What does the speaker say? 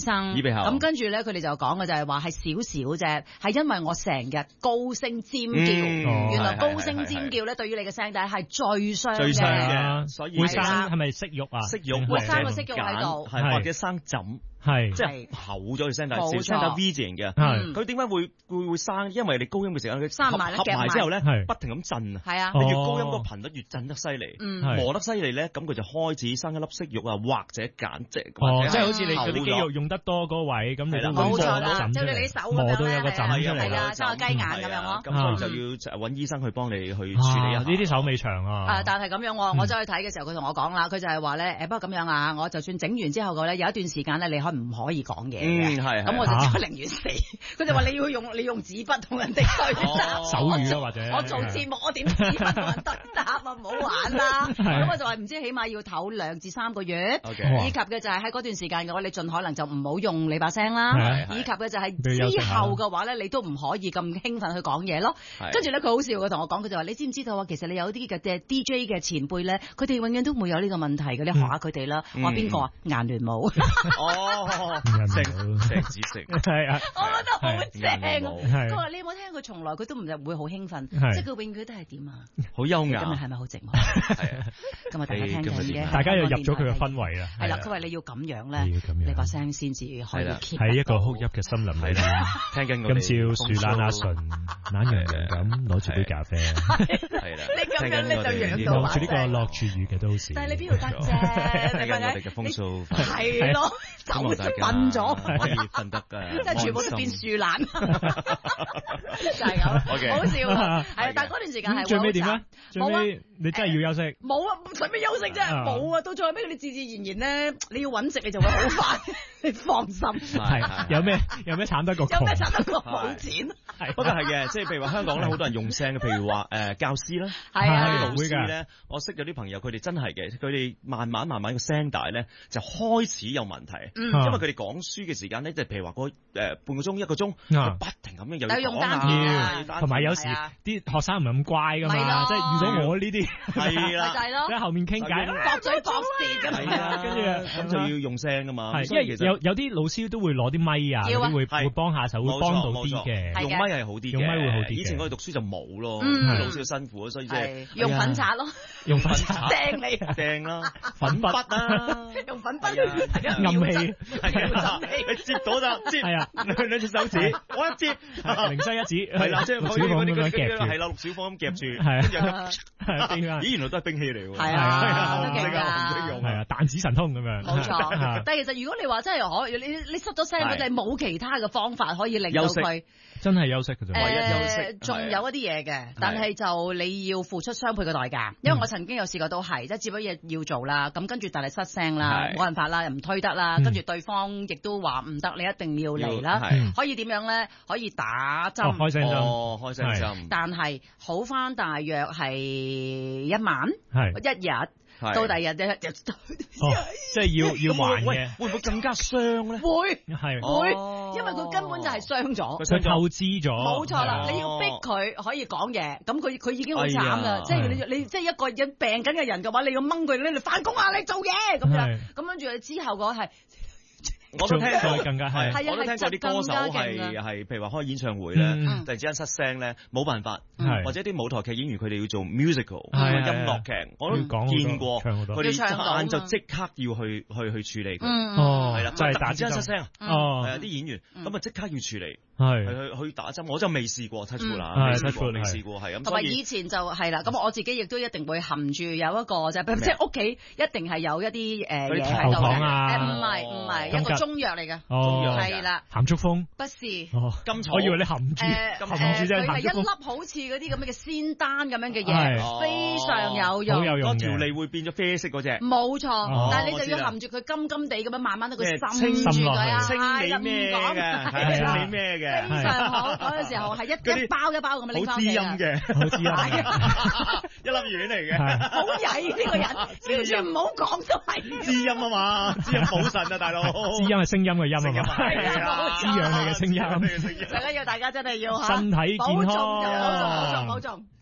生， 耳鼻喉咁跟住咧，佢哋就講嘅就係話係少少啫，係因為我成日高聲尖叫，原來高聲尖叫咧對於你嘅聲帶係最傷嘅， 所以會生係咪息肉啊？ 息肉會生個息肉喺度， 或者生枕。 係即係厚咗嘅聲帶， 冇錯聲帶 V 字形嘅。佢點解會生？因為你高音嘅時間佢生埋合埋之後咧，不停咁震啊。 係啊， 你越高音個頻率越震得犀利，磨得犀利咧，咁佢就開始生一粒息肉啊，或者繭即係好似你嗰啲肌肉用得多嗰位咁，你都冇錯啦，即係你手磨到有個枕出嚟， 係啊，生個雞眼咁樣咯。 咁所以就要揾醫生去幫你去處理啊。 呢啲手尾長啊。 但係咁樣我走去睇嘅時候，佢同我講啦，佢就係話咧，不過咁樣啊，我就算整完之後咧，有一段時間咧，你唔可以講嘢。 係， 咁我就寧願死。佢就話你用紙筆同人哋對答手語啊，或者我做節目我點紙筆同人對答啊，唔好玩啦。咁我就話唔知起碼要唞2至3個月，以及嘅就係喺嗰段時間嘅話，你盡可能就唔好用你把聲啦。以及嘅就係之後嘅話咧，你都唔可以咁興奮去講嘢咯。跟住咧，佢好笑嘅同我講，佢就話你知唔知道啊？其實你有啲嘅 DJ 嘅前輩咧，佢哋永遠都會有呢個問題嘅，你學下佢哋啦。我話邊個啊？顏聯武。 鄭子誠係啊， 我覺得好正。佢話你有冇聽佢從來佢都唔會好興奮，即係佢永遠都係點啊？ 好優雅。 今日係咪好寂寞？係啊，今日大家聽緊嘅， 大家又入咗佢嘅氛圍啦。 係啦，佢話你要咁樣咧，你把聲先至可以 keep 喺一個哭泣嘅森林裏邊， 聽緊今朝樹懶阿純懶洋洋咁攞住杯咖啡， 係啦， 你咁樣你就養到望住呢個落住雨嘅都市。 但係你邊度得啫？ 聽緊我哋嘅風騷， 係咯，就瞓咗。 可以瞓得㗎， 即係全部都變樹懶，就係咁，好笑啊！係，但係嗰段時間係最尾點咧？最尾你真係要休息？ 冇啊，使咩休息啫？冇啊，到最後尾你自自然然咧，你要揾食你就會好快，你放心。 係有咩慘得過窮？ 有咩慘得過冇錢？ 不過係嘅，即係譬如話香港咧，好多人用聲嘅，譬如話教師啦， 係啊， 啲老師咧，我識有啲朋友，佢哋真係嘅，佢哋慢慢個聲帶咧就開始有問題，因為佢哋講書嘅時間咧，即係譬如話半個鐘1個鐘，不停咁樣又要講啊， 同埋有時啲學生唔係咁乖噶嘛，即係遇到我呢啲係啦， 喺後面傾偈， 駁嘴駁舌咁， 跟住咁就要用聲噶嘛， 因為有啲老師都會攞啲咪啊，會幫下手，會幫到啲嘅， 用咪係好啲嘅， 用咪會好啲。 以前我哋讀書就冇咯，老師辛苦，所以即係用粉刷咯， 用粉刷掟你掟啦， 粉筆啊， 用粉筆暗器， 你接到就接， 係啊 ，2隻手指，我一接， 零西一指， 係啦，即係好似嗰啲夾住，係啦，陸小鳳咁夾住，跟住咦，原來都係兵器嚟喎， 係啊， 唔識啊，唔識用， 係啊，彈指神通咁樣， 冇錯。但係其實如果你話真係可以，你失咗聲，佢哋冇其他嘅方法可以令到佢真係休息嘅啫， 唯一休息。 仲有一啲嘢嘅，但係就你要付出雙倍嘅代價，因為我曾經有試過都係，即係接咗嘢要做啦，咁跟住但係失聲啦，冇辦法啦，又唔推得啦，跟住對方亦都話唔得，你一定要嚟啦，可以點樣咧？可以打針， 開聲針， 開聲針， 但係好翻大約係1晚，1日。到第二日即係要還嘅， 會唔會更加傷咧？ 會， 係因為佢根本就係傷咗， 佢透支咗， 冇錯啦。你要逼佢可以講嘢，咁佢已經好慘啦。即係你即係一個人病緊嘅人嘅話，你要掹佢咧，你返工啊，你做嘢咁樣，咁跟住之後嗰係。 我都聽過， 更加係， 我都聽過啲歌手係，譬如話開演唱會咧，突然之間失聲咧，冇辦法，或者啲舞台劇演員佢哋要做 musical 音樂劇，我都見過，佢哋晏晝即刻要去處理佢，係啦，就係突然之間失聲，係啊，啲演員咁啊即刻要處理，係去打針，我就未試過 touch wood 啦，未試過係咁， 同埋以前就係啦，咁我自己亦都一定會含住有一個即係屋企一定係有一啲嘢喺度嘅，唔係一個中藥嚟嘅，係啦， 鹹竹風， 不是甘草， 我以為你含住啫， 佢係一粒好似嗰啲咁嘅仙丹咁樣嘅嘢，非常有用， 嗰條脷會變咗啡色嗰隻， 冇錯，但係你就要含住佢金金地咁樣慢慢都佢滲住佢啊， 清理咩嘅，清理咩嘅， 非常好，嗰陣時候係一包一包咁樣拎翻嚟， 好滋陰嘅， 一粒丸嚟嘅， 好曳呢個人，完全唔好講都係滋陰啊嘛，滋陰補腎啊大佬， 滋陰係聲音嘅音啊嘛，滋養你嘅聲音， 大家真係要身體健康， 保重。